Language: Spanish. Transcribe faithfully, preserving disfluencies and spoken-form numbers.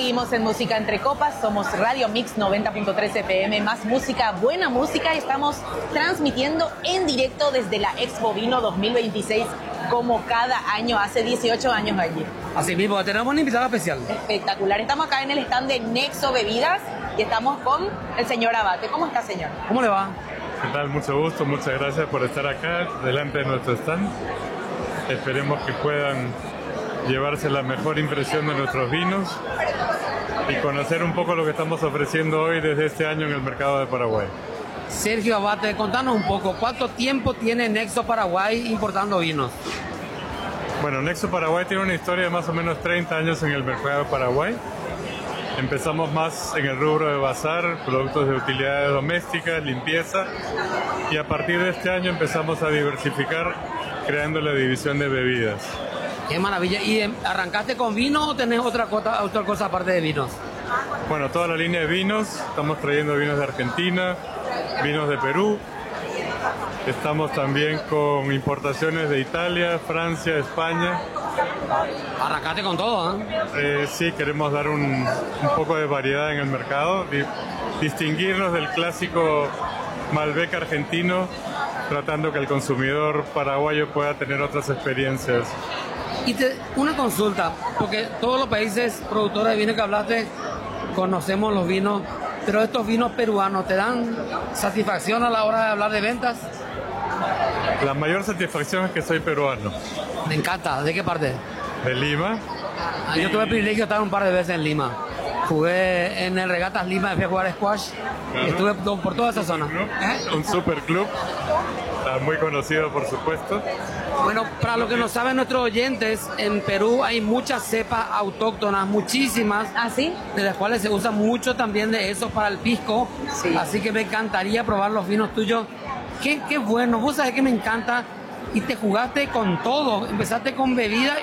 Seguimos en Música Entre Copas, somos Radio Mix noventa punto tres F M, más música, buena música, y estamos transmitiendo en directo desde la Expo Vino dos mil veintiséis, como cada año, hace dieciocho años allí. Así mismo, tenemos una invitada especial. Espectacular, estamos acá en el stand de Nexo Bebidas y estamos con el señor Abate. ¿Cómo está, señor? ¿Cómo le va? ¿Qué tal? Mucho gusto, muchas gracias por estar acá, delante de nuestro stand. Esperemos que puedan llevarse la mejor impresión de nuestros vinos y conocer un poco lo que estamos ofreciendo hoy desde este año en el mercado de Paraguay. Sergio Abate, contanos un poco, ¿cuánto tiempo tiene Nexo Paraguay importando vinos? Bueno, Nexo Paraguay tiene una historia de más o menos treinta años en el mercado de Paraguay. Empezamos más en el rubro de bazar, productos de utilidades domésticas, limpieza, y a partir de este año empezamos a diversificar creando la división de bebidas. ¡Qué maravilla! ¿Y arrancaste con vino o tenés otra cosa, otra cosa aparte de vinos? Bueno, toda la línea de vinos, estamos trayendo vinos de Argentina, vinos de Perú, estamos también con importaciones de Italia, Francia, España. Arrancaste con todo, ¿eh? Eh, sí, queremos dar un, un poco de variedad en el mercado, di, distinguirnos del clásico Malbec argentino, tratando que el consumidor paraguayo pueda tener otras experiencias. Y te, una consulta, porque todos los países productores de vino que hablaste conocemos los vinos, pero estos vinos peruanos, ¿te dan satisfacción a la hora de hablar de ventas? La mayor satisfacción es que soy peruano. Me encanta. ¿De qué parte? De Lima. Ah, yo tuve el privilegio de estar un par de veces en Lima. Jugué en el Regatas Lima, fui a jugar squash. Claro. Estuve por toda esa zona. ¿Eh? Un super club, muy conocido por supuesto. Bueno, para los que no saben nuestros oyentes, en Perú hay muchas cepas autóctonas, muchísimas. ¿Ah, sí? De las cuales se usa mucho también de eso para el pisco. Sí. Así que me encantaría probar los vinos tuyos. Qué, qué bueno, vos sabés que me encanta. Y te jugaste con todo, empezaste con bebida